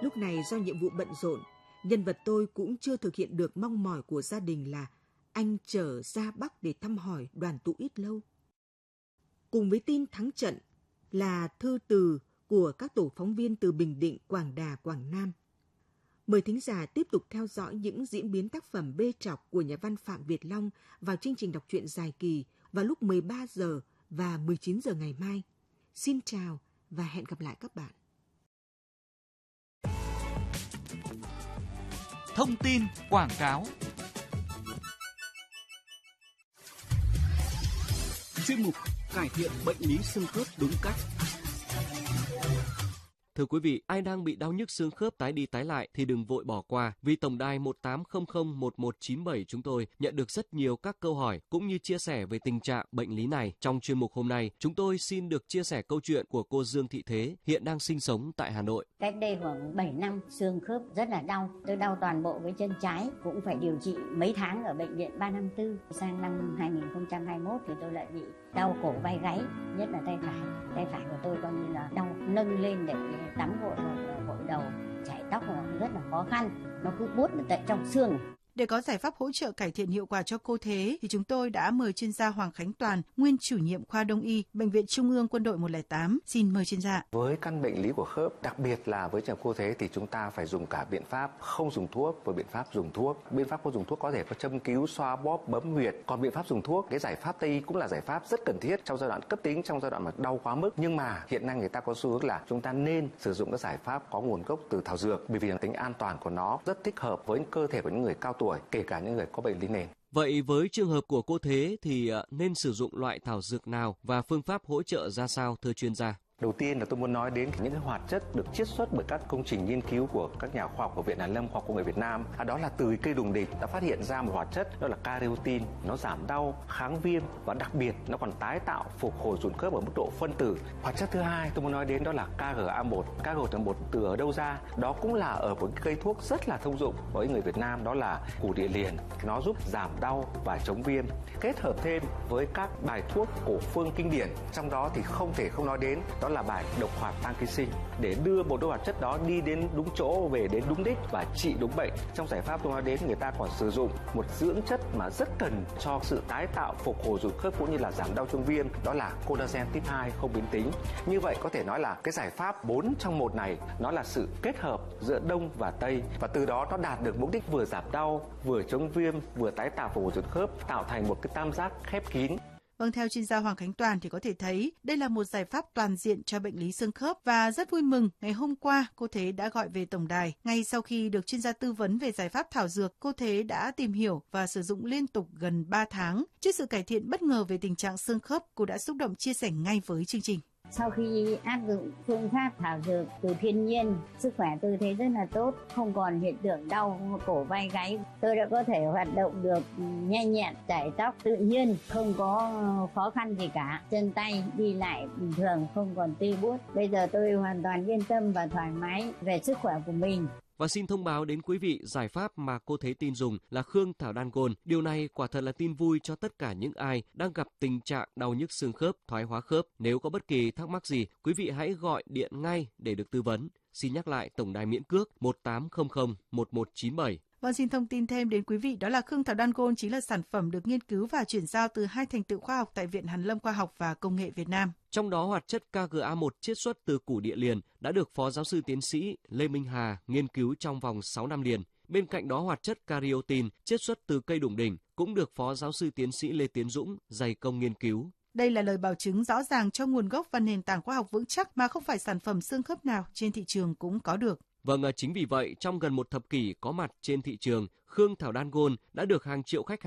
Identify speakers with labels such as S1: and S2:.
S1: Lúc này do nhiệm vụ bận rộn, nhân vật tôi cũng chưa thực hiện được mong mỏi của gia đình là anh trở ra Bắc để thăm hỏi đoàn tụ ít lâu. Cùng với tin thắng trận là thư từ của các tổ phóng viên từ Bình Định, Quảng Đà, Quảng Nam. Mời thính giả tiếp tục theo dõi những diễn biến tác phẩm bê trọc của nhà văn Phạm Việt Long vào chương trình đọc truyện dài kỳ vào lúc 13 giờ và 19 giờ ngày mai. Xin chào và hẹn gặp lại các bạn.
S2: Thông tin quảng cáo.
S3: Chuyên mục cải thiện bệnh lý xương khớp đúng cách.
S4: Thưa quý vị, ai đang bị đau nhức xương khớp tái đi tái lại thì đừng vội bỏ qua, vì tổng đài 18001197 chúng tôi nhận được rất nhiều các câu hỏi cũng như chia sẻ về tình trạng bệnh lý này. Trong chuyên mục hôm nay, chúng tôi xin được chia sẻ câu chuyện của cô Dương Thị Thế, hiện đang sinh sống tại Hà Nội.
S5: Cách đây khoảng 7 năm, xương khớp rất là đau. Tôi đau toàn bộ cái chân trái, cũng phải điều trị mấy tháng ở bệnh viện 354. Sang năm 2021 thì tôi lại bị đau cổ vai gáy, nhất là tay phải. Tay phải của tôi coi như là đau nâng lên để tắm gội hoặc gội đầu, chải tóc nó rất là khó khăn, nó cứ buốt ở tại trong xương.
S6: Để có giải pháp hỗ trợ cải thiện hiệu quả cho cô Thế thì chúng tôi đã mời chuyên gia Hoàng Khánh Toàn, nguyên chủ nhiệm khoa Đông y, Bệnh viện Trung ương Quân đội 108. Xin mời chuyên gia.
S7: Với căn bệnh lý của khớp, đặc biệt là với trường cô Thế thì chúng ta phải dùng cả biện pháp không dùng thuốc và biện pháp dùng thuốc. Biện pháp không dùng thuốc có thể có châm cứu, xoa bóp, bấm huyệt. Còn biện pháp dùng thuốc, cái giải pháp Tây y cũng là giải pháp rất cần thiết trong giai đoạn cấp tính, trong giai đoạn mà đau quá mức. Nhưng mà hiện nay người ta có xu hướng là chúng ta nên sử dụng các giải pháp có nguồn gốc từ thảo dược, bởi vì tính an toàn của nó rất thích hợp với cơ thể của những người cao tuổi, kể cả những người có bệnh lý nền.
S4: Vậy với trường hợp của cô Thế thì nên sử dụng loại thảo dược nào và phương pháp hỗ trợ ra sao thưa chuyên gia?
S7: Đầu tiên là tôi muốn nói đến những cái hoạt chất được chiết xuất bởi các công trình nghiên cứu của các nhà khoa học của Viện Hàn Lâm Khoa học Công nghệ Việt Nam. Đó là từ cây đùng địch đã phát hiện ra một hoạt chất đó là caryotine, nó giảm đau, kháng viêm và đặc biệt nó còn tái tạo, phục hồi sụn khớp ở mức độ phân tử. Hoạt chất thứ hai tôi muốn nói đến đó là KGA1. KGA1 từ ở đâu ra? Đó cũng là ở một cây thuốc rất là thông dụng với người Việt Nam, đó là củ địa liền. Nó giúp giảm đau và chống viêm. Kết hợp thêm với các bài thuốc cổ phương kinh điển, trong đó thì không thể không nói đến đó là bài độc hoạt tăng ký sinh, để đưa một đôi hoạt chất đó đi đến đúng chỗ, về đến đúng đích và trị đúng bệnh. Trong giải pháp tôi nói đến, người ta còn sử dụng một dưỡng chất mà rất cần cho sự tái tạo, phục hồi sụn khớp cũng như là giảm đau chống viêm, đó là collagen type 2 không biến tính. Như vậy có thể nói là cái giải pháp 4 trong 1 này nó là sự kết hợp giữa Đông và Tây, và từ đó nó đạt được mục đích vừa giảm đau, vừa chống viêm, vừa tái tạo phục hồi sụn khớp, tạo thành một cái tam giác khép kín.
S6: Vâng, theo chuyên gia Hoàng Khánh Toàn thì có thể thấy đây là một giải pháp toàn diện cho bệnh lý xương khớp, và rất vui mừng ngày hôm qua cô Thế đã gọi về tổng đài. Ngay sau khi được chuyên gia tư vấn về giải pháp thảo dược, cô Thế đã tìm hiểu và sử dụng liên tục gần 3 tháng. Trước sự cải thiện bất ngờ về tình trạng xương khớp, cô đã xúc động chia sẻ ngay với chương trình.
S5: Sau khi áp dụng phương pháp thảo dược từ thiên nhiên, sức khỏe tôi thấy rất là tốt, không còn hiện tượng đau cổ vai gáy. Tôi đã có thể hoạt động được nhanh nhẹn, chải tóc tự nhiên, không có khó khăn gì cả. Chân tay đi lại bình thường, không còn tê buốt. Bây giờ tôi hoàn toàn yên tâm và thoải mái về sức khỏe của mình.
S4: Và xin thông báo đến quý vị, giải pháp mà cô Thế tin dùng là Khương Thảo Đan Gôn. Điều này quả thật là tin vui cho tất cả những ai đang gặp tình trạng đau nhức xương khớp, thoái hóa khớp. Nếu có bất kỳ thắc mắc gì, quý vị hãy gọi điện ngay để được tư vấn. Xin nhắc lại tổng đài miễn cước 1800 1197.
S6: Vâng, xin thông tin thêm đến quý vị, đó là Khương Thảo Đan Gôn chính là sản phẩm được nghiên cứu và chuyển giao từ 2 thành tựu khoa học tại Viện Hàn Lâm Khoa học và Công nghệ Việt Nam.
S4: Trong đó, hoạt chất KGA1 chiết xuất từ củ địa liền đã được Phó Giáo sư Tiến sĩ Lê Minh Hà nghiên cứu trong vòng 6 năm liền. Bên cạnh đó, hoạt chất caryotine chiết xuất từ cây đủng đỉnh cũng được Phó Giáo sư Tiến sĩ Lê Tiến Dũng dày công nghiên cứu.
S6: Đây là lời bảo chứng rõ ràng cho nguồn gốc và nền tảng khoa học vững chắc mà không phải sản phẩm xương khớp nào trên thị trường cũng có được.
S4: Vâng, chính vì vậy, trong gần một thập kỷ có mặt trên thị trường, Khương Thảo Đan Gôn đã được hàng triệu khách